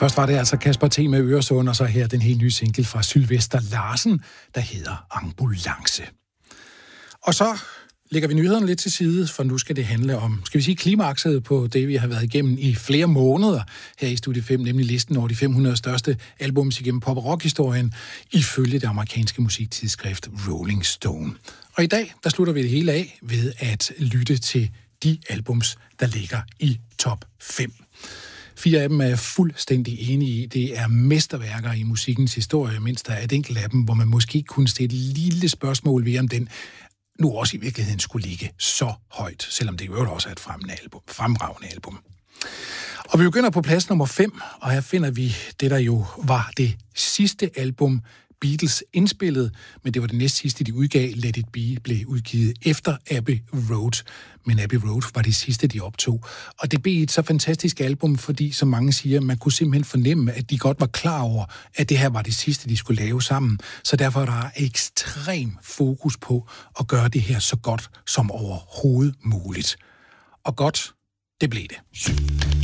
Først var det altså Kasper T. med Øresund, og så her den helt nye single fra Sylvester Larsen, der hedder Ambulance. Og så lægger vi nyhederne lidt til side, for nu skal det handle om, skal vi sige, klimakset på det, vi har været igennem i flere måneder her i Studie 5, nemlig listen over de 500 største albums igennem pop- og rock-historien, ifølge det amerikanske musiktidsskrift Rolling Stone. Og i dag, der slutter vi det hele af ved at lytte til de albums, der ligger i top 5. 4 af dem er jeg fuldstændig enig i. Det er mesterværker i musikkens historie, mens der er et enkelt af dem, hvor man måske kunne stille et lille spørgsmål ved, om den nu også i virkeligheden skulle ligge så højt, selvom det jo også er et fremragende album. Og vi begynder på plads nummer 5, og her finder vi det, der jo var det sidste album, Beatles indspillede, men det var det næstsidste, de udgav. Let It Be blev udgivet efter Abbey Road, men Abbey Road var det sidste, de optog. Og det blev et så fantastisk album, fordi, som mange siger, man kunne simpelthen fornemme, at de godt var klar over, at det her var det sidste, de skulle lave sammen. Så derfor er der ekstrem fokus på at gøre det her så godt som overhovedet muligt. Og godt, det blev det.